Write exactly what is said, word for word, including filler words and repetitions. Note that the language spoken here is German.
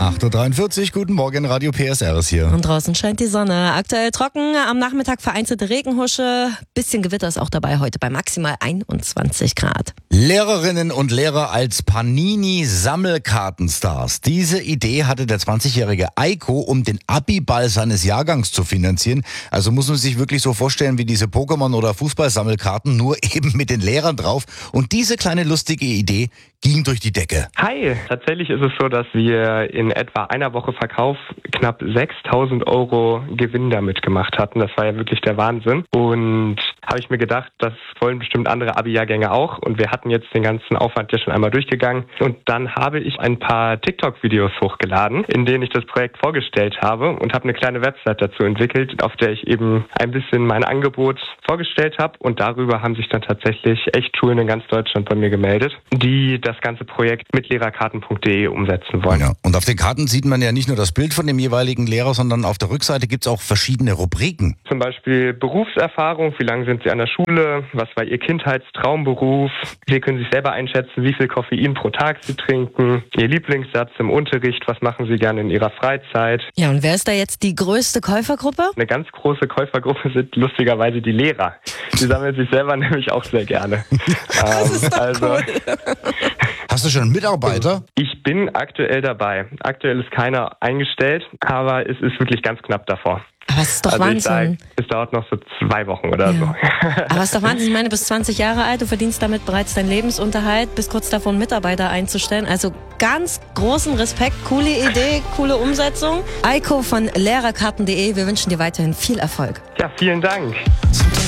acht Uhr dreiundvierzig, guten Morgen, Radio P S R ist hier. Und draußen scheint die Sonne. Aktuell trocken, am Nachmittag vereinzelte Regenhusche. Bisschen Gewitter ist auch dabei heute bei maximal einundzwanzig Grad. Lehrerinnen und Lehrer als Panini-Sammelkartenstars. Diese Idee hatte der zwanzigjährige Eiko, um den Abiball seines Jahrgangs zu finanzieren. Also muss man sich wirklich so vorstellen wie diese Pokémon- oder Fußballsammelkarten, nur eben mit den Lehrern drauf. Und diese kleine lustige Idee ging durch die Decke. Hi, tatsächlich ist es so, dass wir in etwa einer Woche Verkauf knapp sechstausend Euro Gewinn damit gemacht hatten. Das war ja wirklich der Wahnsinn. Und habe ich mir gedacht, das wollen bestimmt andere Abi-Jahrgänge auch. Und wir hatten jetzt den ganzen Aufwand ja schon einmal durchgegangen. Und dann habe ich ein paar TikTok-Videos hochgeladen, in denen ich das Projekt vorgestellt habe und habe eine kleine Website dazu entwickelt, auf der ich eben ein bisschen mein Angebot vorgestellt habe. Und darüber haben sich dann tatsächlich echt Schulen in ganz Deutschland bei mir gemeldet, die das ganze Projekt mit lehrerkarten punkt de umsetzen wollen. Ja, und auf den Karten sieht man ja nicht nur das Bild von dem jeweiligen Lehrer, sondern auf der Rückseite gibt es auch verschiedene Rubriken. Zum Beispiel Berufserfahrung, wie lange sind Sie an der Schule, was war Ihr Kindheitstraumberuf, Sie können sich selber einschätzen, wie viel Koffein pro Tag Sie trinken, Ihr Lieblingssatz im Unterricht, was machen Sie gerne in Ihrer Freizeit. Ja, und wer ist da jetzt die größte Käufergruppe? Eine ganz große Käufergruppe sind lustigerweise die Lehrer. Die sammeln sich selber nämlich auch sehr gerne. Das ist doch also, cool. Hast du schon einen Mitarbeiter? Ich bin aktuell dabei. Aktuell ist keiner eingestellt, aber es ist wirklich ganz knapp davor. Aber es ist doch also Wahnsinn. Ich sag, es dauert noch so zwei Wochen oder Ja. so. Aber es ist doch Wahnsinn. Ich meine, du bist zwanzig Jahre alt, du verdienst damit bereits deinen Lebensunterhalt, bist kurz davor, einen Mitarbeiter einzustellen. Also ganz großen Respekt, coole Idee, coole Umsetzung. Eiko von lehrerkarten punkt de, wir wünschen dir weiterhin viel Erfolg. Ja, vielen Dank.